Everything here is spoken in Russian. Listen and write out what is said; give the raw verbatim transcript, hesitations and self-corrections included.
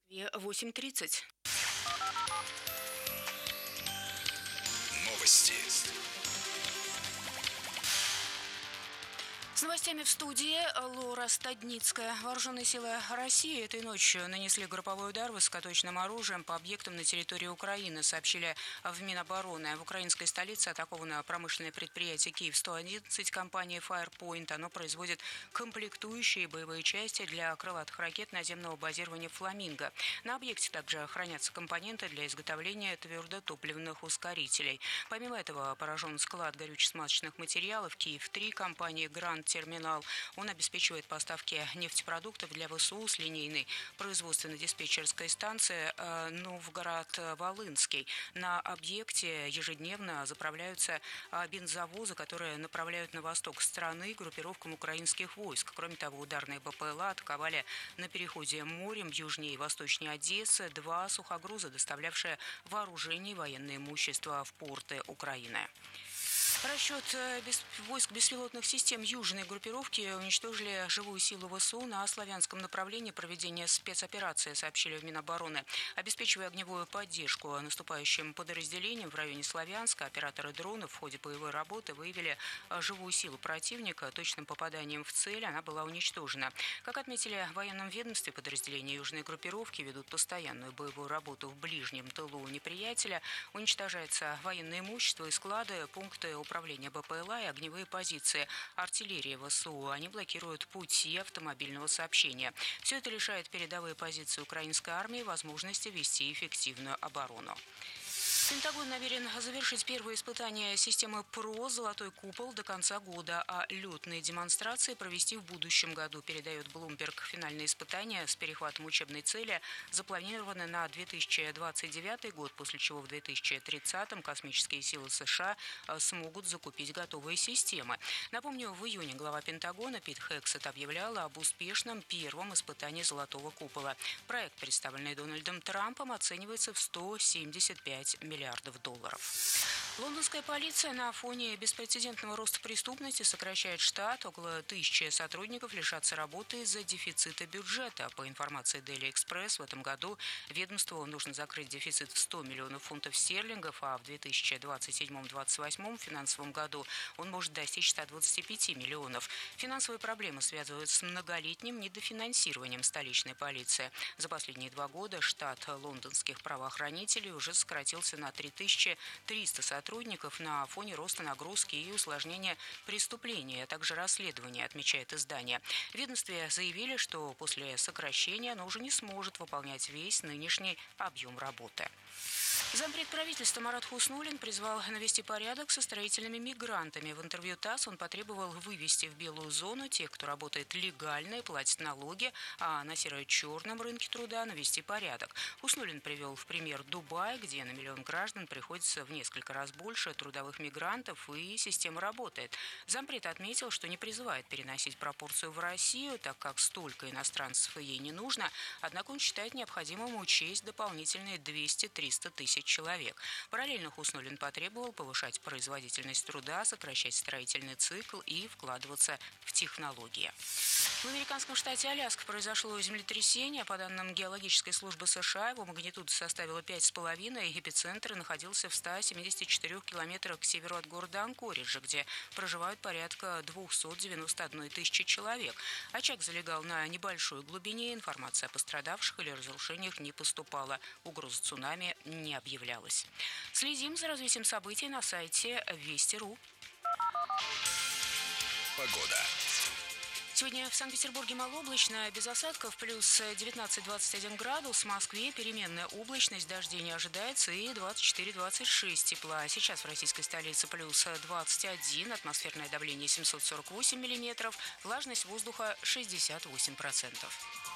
восемь тридцать. Новости. С новостями в студии Лора Стадницкая. Вооруженные силы России этой ночью нанесли групповой удар высокоточным оружием по объектам на территории Украины, сообщили в Минобороны. В украинской столице атаковано промышленное предприятие Киев сто одиннадцать компании Firepoint. Оно производит комплектующие боевые части для крылатых ракет наземного базирования «Фламинго». На объекте также хранятся компоненты для изготовления твердотопливных ускорителей. Помимо этого, поражен склад горюче-смазочных материалов Киев три компании «Гранд Терминал». Он обеспечивает поставки нефтепродуктов для ВСУ с линейной производственно-диспетчерской станции Новгород-Волынский. На объекте ежедневно заправляются бензовозы, которые направляют на восток страны группировкам украинских войск. Кроме того, ударные БПЛА атаковали на переходе морем южнее и восточнее Одессы два сухогруза, доставлявшие вооружение и военное имущество в порты Украины. Расчет войск беспилотных систем южной группировки уничтожили живую силу ВСУ на славянском направлении проведения спецоперации, сообщили в Минобороны. Обеспечивая огневую поддержку наступающим подразделениям в районе Славянска, операторы дронов в ходе боевой работы выявили живую силу противника. Точным попаданием в цель она была уничтожена. Как отметили в военном ведомстве, подразделения южной группировки ведут постоянную боевую работу в ближнем тылу неприятеля. Уничтожается военное имущество и склады, пункты управления БПЛА и огневые позиции артиллерии ВСУ. Они блокируют пути автомобильного сообщения. Все это лишает передовые позиции украинской армии возможности вести эффективную оборону. Пентагон намерен завершить первые испытания системы ПРО «Золотой купол» до конца года, а летные демонстрации провести в будущем году, передает Bloomberg. Финальные испытания с перехватом учебной цели запланированы на две тысячи двадцать девятый год, после чего в две тысячи тридцатом космические силы США смогут закупить готовые системы. Напомню, в июне глава Пентагона Пит Хексет объявлял об успешном первом испытании «Золотого купола». Проект, представленный Дональдом Трампом, оценивается в сто семьдесят пять миллиардов долларов. Лондонская полиция на фоне беспрецедентного роста преступности сокращает штат. Около тысячи сотрудников лишатся работы из-за дефицита бюджета. По информации Daily Express, в этом году ведомству нужно закрыть дефицит в сто миллионов фунтов стерлингов, а в две тысячи двадцать седьмом — две тысячи двадцать восьмом финансовом году он может достичь ста двадцати пяти миллионов. Финансовые проблемы связываются с многолетним недофинансированием столичной полиции. За последние два года штат лондонских правоохранителей уже сократился на три тысячи триста сотрудников на фоне роста нагрузки и усложнения преступления, а также расследования, отмечает издание. В ведомстве заявили, что после сокращения оно уже не сможет выполнять весь нынешний объем работы. Зампред правительства Марат Хуснуллин призвал навести порядок со строительными мигрантами. В интервью ТАСС он потребовал вывести в белую зону тех, кто работает легально и платит налоги, а на серо-черном рынке труда навести порядок. Хуснуллин привел в пример Дубай, где на миллион граждан приходится в несколько раз больше трудовых мигрантов, и система работает. Зампред отметил, что не призывает переносить пропорцию в Россию, так как столько иностранцев ей не нужно, однако он считает необходимым учесть дополнительные двести-триста тысяч человек. Параллельно Хуснуллин потребовал повышать производительность труда, сокращать строительный цикл и вкладываться в технологии. В американском штате Аляска произошло землетрясение. По данным геологической службы США, его магнитуда составила пять с половиной. Эпицентр находился в ста семидесяти четырёх километрах к северу от города Анкориджа, где проживают порядка двухсот девяноста одной тысячи человек. Очаг залегал на небольшой глубине. Информация о пострадавших или разрушениях не поступала. Угроза цунами не объявлялась. Следим за развитием событий на сайте Вести точка ру. Погода. Сегодня в Санкт-Петербурге малооблачно, без осадков, плюс девятнадцать — двадцать один градус. В Москве переменная облачность, дождей не ожидается, и двадцать четыре — двадцать шесть тепла. Сейчас в российской столице плюс двадцать один, атмосферное давление семьсот сорок восемь миллиметров, влажность воздуха шестьдесят восемь процентов.